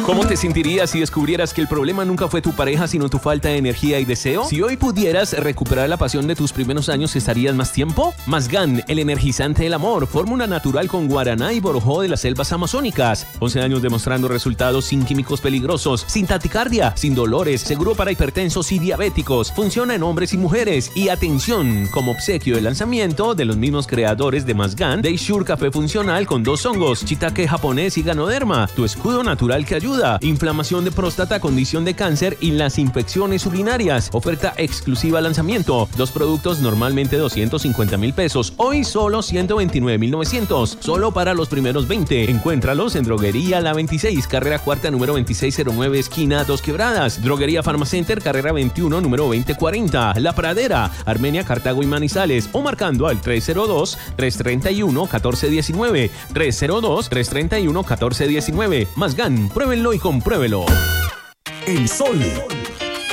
¿Cómo te sentirías si descubrieras que el problema nunca fue tu pareja, sino tu falta de energía y deseo? Si hoy pudieras recuperar la pasión de tus primeros años, ¿estarías más tiempo? Masgan, el energizante del amor, fórmula natural con guaraná y borojó de las selvas amazónicas. 11 años demostrando resultados sin químicos peligrosos, sin taticardia, sin dolores, seguro para hipertensos y diabéticos. Funciona en hombres y mujeres. Y atención, como obsequio de lanzamiento de los mismos creadores de Masgan, Dayshure Café Funcional con 2 hongos, shiitake japonés y ganoderma, tu escudo natural que ayuda. Inflamación de próstata, condición de cáncer y las infecciones urinarias. Oferta exclusiva lanzamiento. 2 productos normalmente 250,000 pesos. Hoy solo 129,900. Solo para los primeros 20. Encuéntralos en Droguería La 26, carrera cuarta, número 2609, esquina 2 Quebradas. Droguería Pharmacenter, carrera 21, número 2040. La Pradera, Armenia, Cartago y Manizales. O marcando al 302-331-1419. 302-331-1419. Masgan, pruébenlo y compruébelo. El Sol